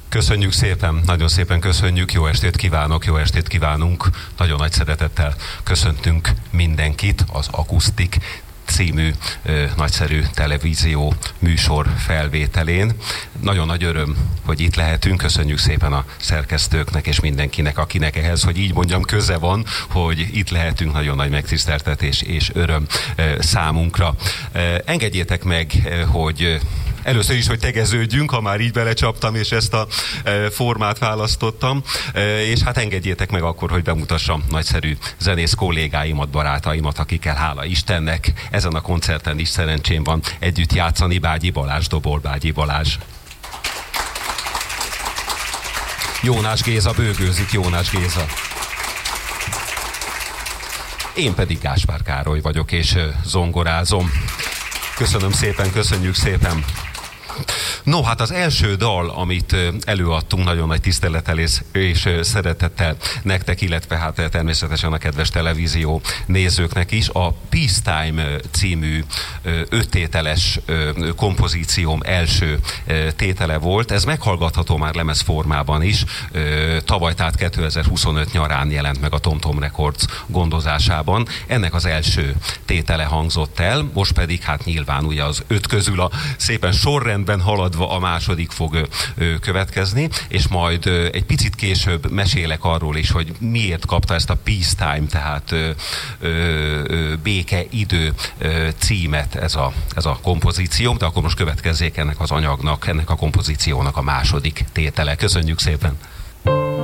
Köszönjük szépen, nagyon szépen köszönjük, jó estét kívánok, jó estét kívánunk. Nagyon nagy szeretettel köszöntünk mindenkit az Akusztik című nagyszerű televízió műsor felvételén. Nagyon nagy öröm, hogy itt lehetünk. Köszönjük szépen a szerkesztőknek és mindenkinek, akinek ehhez, hogy így mondjam, köze van, hogy itt lehetünk. Nagyon nagy megtiszteltetés és öröm számunkra. Engedjétek meg, hogy először is, hogy tegeződjünk, ha már így belecsaptam, és ezt a formát választottam, és hát engedjétek meg akkor, hogy bemutassam nagyszerű zenész kollégáimat, barátaimat, akikkel hála Istennek ezen a koncerten is szerencsém van együtt játszani. Bágyi Balázs, dobol Bágyi Balázs. Jónás Géza bőgőzik, Jónás Géza. Én pedig Gáspár Károly vagyok, és zongorázom. Köszönöm szépen, köszönjük szépen. No, hát az első dal, amit előadtunk nagyon nagy tisztelettel és szeretettel nektek, illetve hát természetesen a kedves televízió nézőknek is, a Peacetime című 5 tételes kompozícióm első tétele volt. Ez meghallgatható már lemezformában is. Tavaly, tehát 2025 nyarán jelent meg a TomTom Records gondozásában. Ennek az első tétele hangzott el, most pedig hát nyilván ugye az 5 közül a szépen sorrendben haladva a második fog következni, és majd egy picit később mesélek arról is, hogy miért kapta ezt a Peacetime, tehát békeidő címet ez a kompozíció, de akkor most következzék ennek az anyagnak, ennek a kompozíciónak a második tétele. Köszönjük szépen!